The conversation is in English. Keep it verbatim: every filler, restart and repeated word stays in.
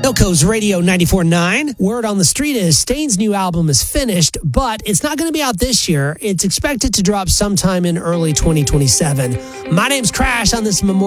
Hillcoast Radio ninety-four point nine. Word on the street is Stain's new album is finished, but it's not going to be out this year. It's expected to drop sometime in early twenty twenty-seven. My name's Crash on this Memorial